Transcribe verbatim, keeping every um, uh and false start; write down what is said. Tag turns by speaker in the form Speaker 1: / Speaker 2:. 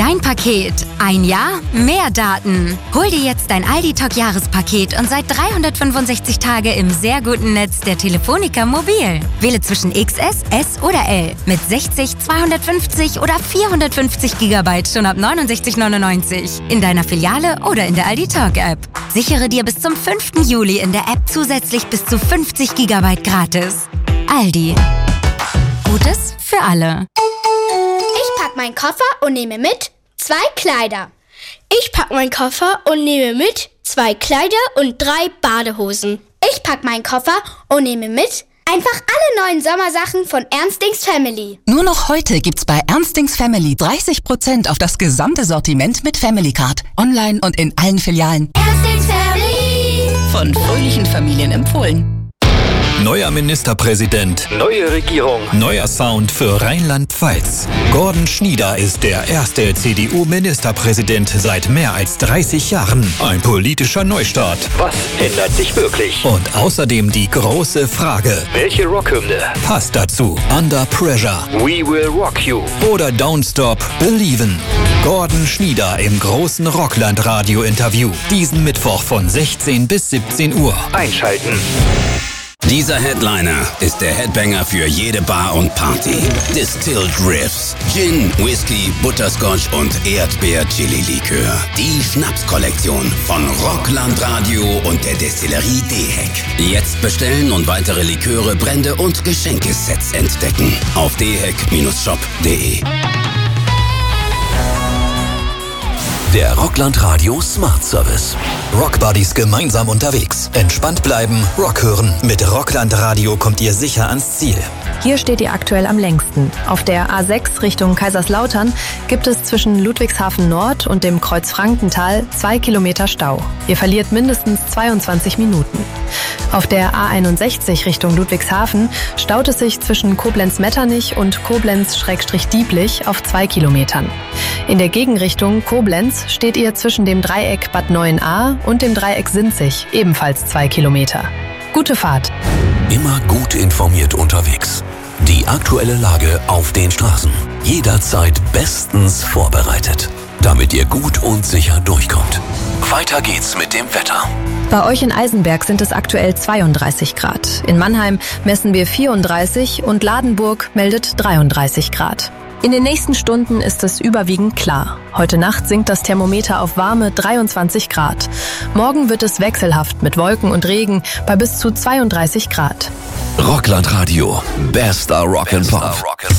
Speaker 1: Dein Paket. Ein Jahr, mehr Daten. Hol dir jetzt dein Aldi-Talk-Jahrespaket und seit dreihundertfünfundsechzig Tage im sehr guten Netz der Telefonica Mobil. Wähle zwischen X S, S oder L mit sechzig, zweihundertfünfzig oder vierhundertfünfzig Gigabyte schon ab neunundsechzig neunundneunzig. In deiner Filiale oder in der Aldi-Talk-App. Sichere dir bis zum fünften Juli in der App zusätzlich bis zu fünfzig Gigabyte gratis. Aldi. Gutes für alle.
Speaker 2: Ich pack meinen Koffer und nehme mit zwei Kleider.
Speaker 3: Ich pack meinen Koffer und nehme mit zwei Kleider und drei Badehosen.
Speaker 2: Ich pack meinen Koffer und nehme mit einfach alle neuen Sommersachen von Ernstings Family.
Speaker 4: Nur noch heute gibt's bei Ernstings Family dreißig Prozent auf das gesamte Sortiment mit Family Card. Online und in allen Filialen.
Speaker 2: Ernstings Family.
Speaker 4: Von fröhlichen Familien empfohlen.
Speaker 5: Neuer Ministerpräsident, neue Regierung, neuer Sound für Rheinland-Pfalz. Gordon Schnieder ist der erste C D U-Ministerpräsident seit mehr als dreißig Jahren. Ein politischer Neustart. Was ändert sich wirklich? Und außerdem die große Frage: Welche Rockhymne passt dazu? Under Pressure, We Will Rock You oder Don't Stop Believin'? Gordon Schnieder im großen Rockland-Radio-Interview. Diesen Mittwoch von sechzehn bis siebzehn Uhr. Einschalten.
Speaker 6: Dieser Headliner ist der Headbanger für jede Bar und Party. Distilled Riffs, Gin, Whisky, Butterscotch und Erdbeer-Chili-Likör. Die Schnapskollektion von Rockland Radio und der Destillerie D-Heck. Jetzt bestellen und weitere Liköre, Brände und Geschenkesets entdecken. Auf d heck shop punkt de.
Speaker 5: Der Rockland Radio Smart Service. Rockbuddies gemeinsam unterwegs. Entspannt bleiben, Rock hören. Mit Rockland Radio kommt ihr sicher ans Ziel.
Speaker 7: Hier steht ihr aktuell am längsten. Auf der A sechs Richtung Kaiserslautern gibt es zwischen Ludwigshafen Nord und dem Kreuzfrankental zwei Kilometer Stau. Ihr verliert mindestens zweiundzwanzig Minuten. Auf der A einundsechzig Richtung Ludwigshafen staut es sich zwischen Koblenz-Metternich und Koblenz-Dieblich auf zwei Kilometern. In der Gegenrichtung Koblenz steht ihr zwischen dem Dreieck Bad neun a und dem Dreieck Sinzig, ebenfalls zwei Kilometer. Gute Fahrt.
Speaker 5: Immer gut informiert unterwegs. Die aktuelle Lage auf den Straßen. Jederzeit bestens vorbereitet, damit ihr gut und sicher durchkommt. Weiter geht's mit dem Wetter.
Speaker 7: Bei euch in Eisenberg sind es aktuell zweiunddreißig Grad. In Mannheim messen wir vierunddreißig und Ladenburg meldet dreiunddreißig Grad. In den nächsten Stunden ist es überwiegend klar. Heute Nacht sinkt das Thermometer auf warme dreiundzwanzig Grad. Morgen wird es wechselhaft mit Wolken und Regen bei bis zu zweiunddreißig Grad.
Speaker 5: Rockland Radio. Bester Rock and Pop.